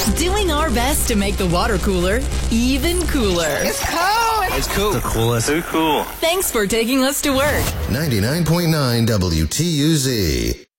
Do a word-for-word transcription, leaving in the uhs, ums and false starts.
Doing our best to make the water cooler even cooler. It's cold. It's cool. The coolest. Too cool. Thanks for taking us to work. ninety-nine point nine W T U Z.